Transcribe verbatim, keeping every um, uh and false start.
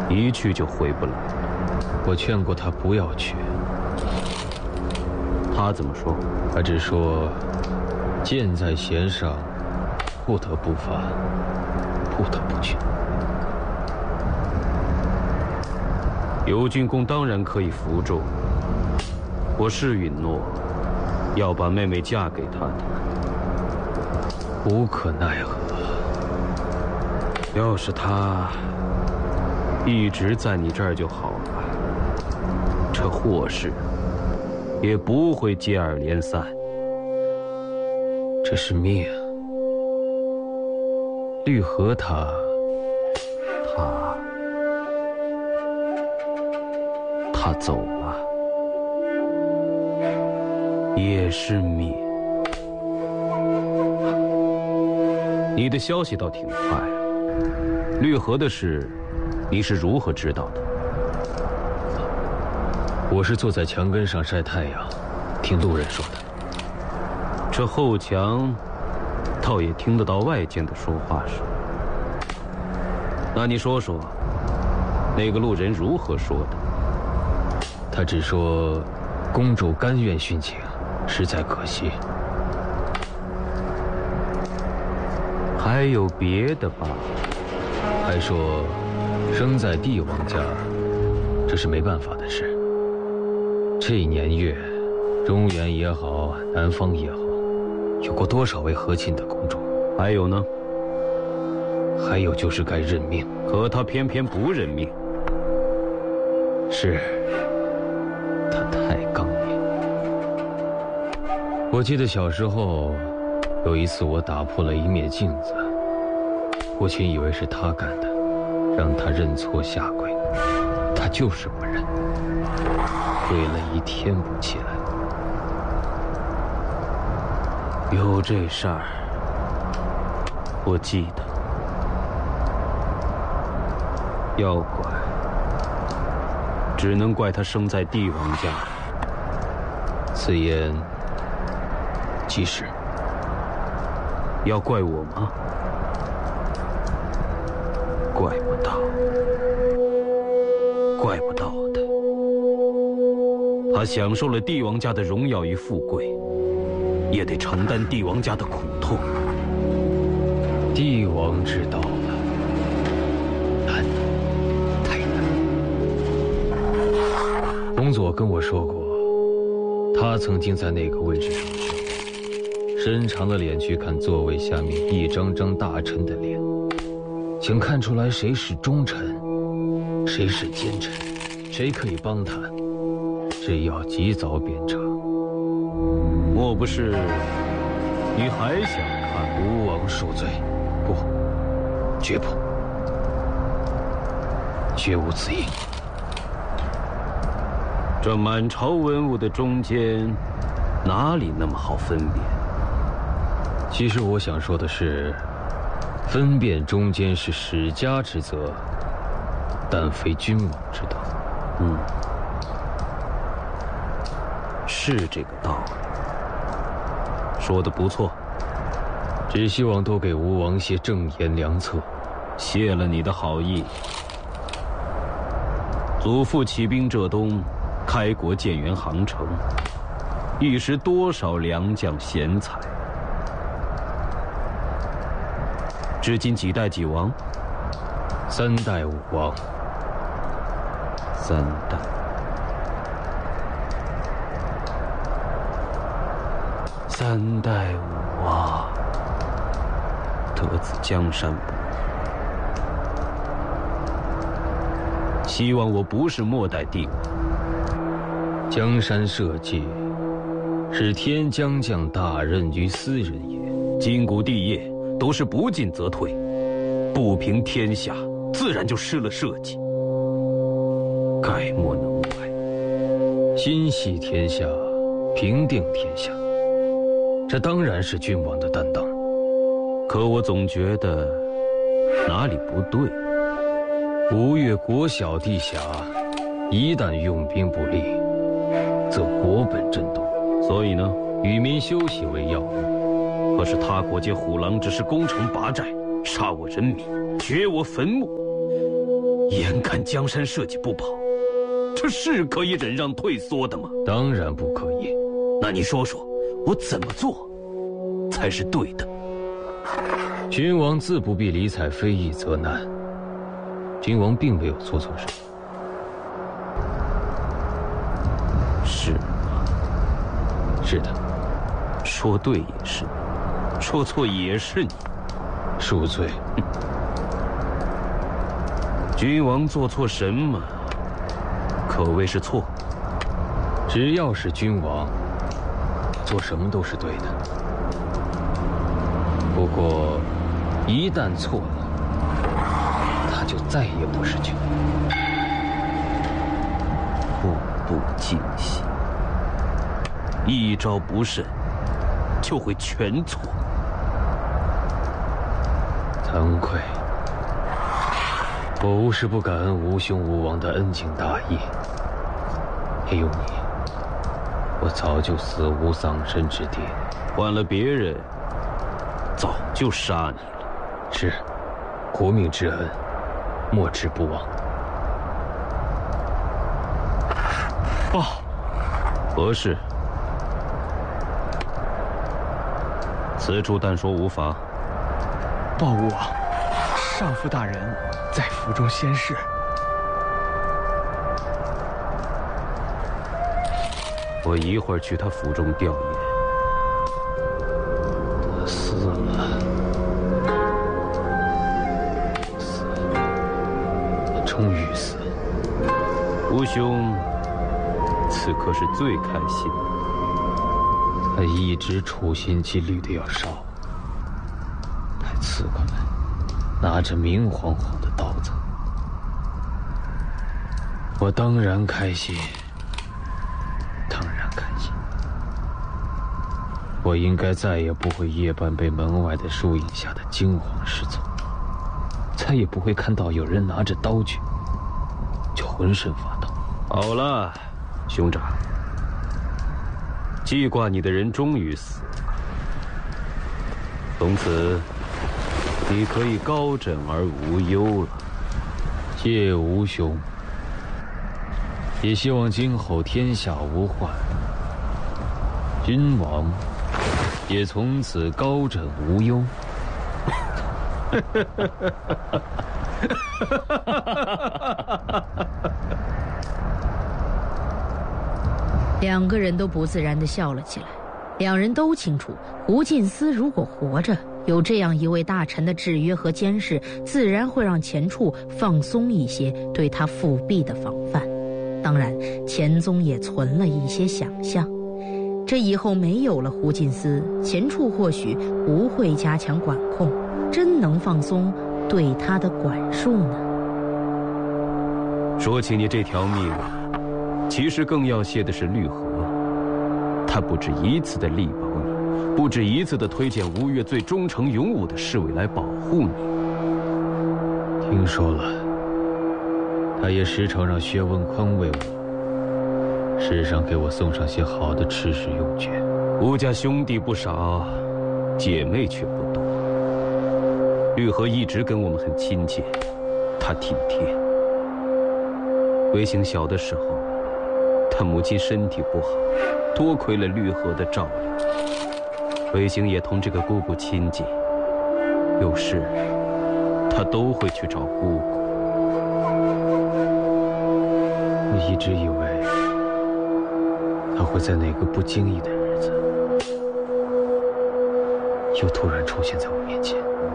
一去就回不来。 我劝过他不要去， 他怎么说？ 他只说箭在弦上，不得不发，不得不去。 尤军公当然可以服众，我是允诺要把妹妹嫁给他的， 无可奈何。 要是他一直在你这儿就好了，这祸事也不会接二连三。 这是命。绿荷他， 他，他走了，也是命。你的消息倒挺快啊。绿荷的事，你是如何知道的？ 我是坐在墙根上晒太阳，听路人说的。 这后墙，倒也听得到外间的说话声。那你说说，那个路人如何说的？ 他只说，公主甘愿殉情，实在可惜。 还有别的吧？ 还说，生在帝王家，这是没办法的事。这年月，中原也好，南方也好，有过多少位和亲的公主？ 还有呢？ 还有就是该认命， 可他偏偏不认命。 是，他太刚烈。我记得小时候，有一次我打破了一面镜子，父亲以为是他干的，让他认错下跪，他就是不认，跪了一天不起来。 有这事儿，我记得。要怪，只能怪他生在帝王家。 此言即是。 要怪我吗？怪不到，怪不到的。他享受了帝王家的荣耀与富贵，也得承担帝王家的苦痛。 帝王之道啊，难，太难。公佐跟我说过，他曾经在那个位置上坐，伸长了脸去看座位下面一张张大臣的脸，想看出来谁是忠臣，谁是奸臣，谁可以帮他，谁要及早贬谪。 莫不是你还想看吴王恕罪？不，绝不，绝无此意。 这满朝文武的中间，哪里那么好分辨？ 其实我想说的是，分辨中间是史家之责，但非君王之道。 嗯，是这个道理。说得不错， 只希望多给吴王些正言良策。 谢了你的好意。祖父起兵浙东，开国建元杭城，一时多少良将贤才。至今几代几王？ 三代武王。 三代。三代武王，得自江山不易。希望我不是末代帝王。 江山社稷，是天将降大任于斯人也。 今古帝业都是不进则退，不平天下，自然就失了社稷。概莫能外。 心系天下，平定天下，这当然是君王的担当。 可我总觉得哪里不对。 吴越国小地狭，一旦用兵不力，则国本震动。 所以呢， 与民休息为要务。 可是他国皆虎狼，只是攻城拔寨，杀我人民，掘我坟墓。 眼看江山社稷不保，这是可以忍让退缩的吗？ 当然不可以。 那你说说，我怎么做才是对的？ 君王自不必理睬非议责难。君王并没有做错什么。 是吗？ 是的。 说对也是你，说错也是你。 恕罪。 君王做错什么，可谓是错。 只要是君王，做什么都是对的。不过，一旦错了，他就再也不是君王。 步步惊心，一招不慎，就会全错。 惭愧，我无时不感恩吴兄吴王的恩情大义。没有你，我早就死无葬身之地。 换了别人，早就杀你了。 是，国命之恩，莫之不忘。 报，何事？此处但说无妨。 报吾王，上父大人在府中仙逝。 我一会儿去他府中吊唁。 他死了，死了，他终于死了。 吴兄此刻是最开心的。 他一直处心积虑的要杀我，派刺客来，拿着明晃晃的刀子。我当然开心，当然开心。我应该再也不会夜半被门外的树影吓得惊慌失措，再也不会看到有人拿着刀去就浑身发抖。 好了，兄长。记挂你的人终于死了，从此你可以高枕而无忧了。 谢吴兄，也希望今后天下无患，君王也从此高枕无忧。 两个人都不自然地笑了起来。两人都清楚，胡进思如果活着，有这样一位大臣的制约和监视，自然会让钱俶放松一些对他复辟的防范。当然，钱宗也存了一些想象，这以后没有了胡进思，钱俶或许不会加强管控，真能放松对他的管束呢？ 说起你这条命，其实更要谢的是绿河，他不止一次的力保你，不止一次的推荐吴越最忠诚勇武的侍卫来保护你。 听说了，他也时常让薛文宽为我，时常给我送上些好的吃食用具。 吴家兄弟不少，姐妹却不多。绿河一直跟我们很亲切，他体贴。卫星小的时候，他母亲身体不好，多亏了绿河的照料。卫星也同这个姑姑亲近，有事他都会去找姑姑。 我一直以为他会在哪个不经意的日子，又突然出现在我面前。